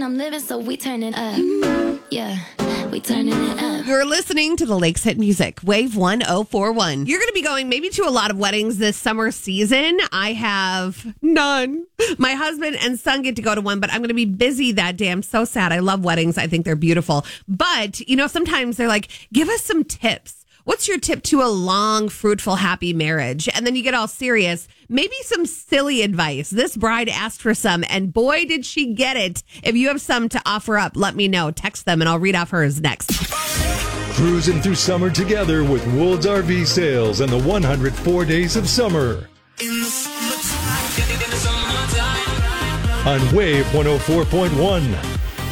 I'm living, so we turning up. Yeah, we turning it up. You're listening to the Lakes Hit Music, Wave 1041. You're going to be going maybe to a lot of weddings this summer season. I have none. My husband and son get to go to one, but I'm going to be busy that day. I'm so sad. I love weddings. I think they're beautiful. But, sometimes they're like, give us some tips. What's your tip to a long, fruitful, happy marriage? And then you get all serious. Maybe some silly advice. This bride asked for some, and boy, did she get it. If you have some to offer up, let me know. Text them, and I'll read off hers next. Cruising through summer together with Wool's RV Sales and the 104 Days of Summer. On Wave 104.1.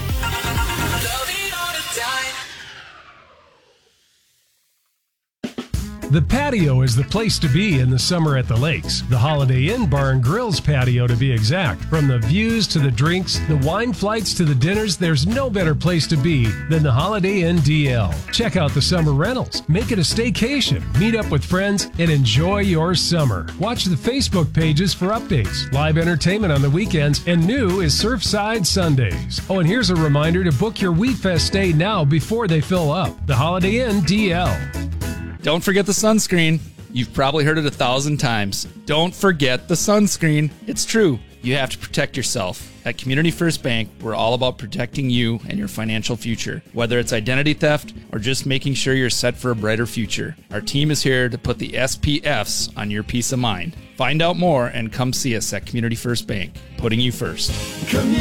The patio is the place to be in the summer at the lakes. The Holiday Inn Bar and Grill's patio, to be exact. From the views to the drinks, the wine flights to the dinners, there's no better place to be than the Holiday Inn DL. Check out the summer rentals. Make it a staycation. Meet up with friends and enjoy your summer. Watch the Facebook pages for updates, live entertainment on the weekends, and new is Surfside Sundays. Oh, and here's a reminder to book your Wheat Fest stay now before they fill up. The Holiday Inn DL. Don't forget the sunscreen. You've probably heard it 1,000 times. Don't forget the sunscreen. It's true. You have to protect yourself. At Community First Bank, we're all about protecting you and your financial future. Whether it's identity theft or just making sure you're set for a brighter future, our team is here to put the SPFs on your peace of mind. Find out more and come see us at Community First Bank, putting you first. Community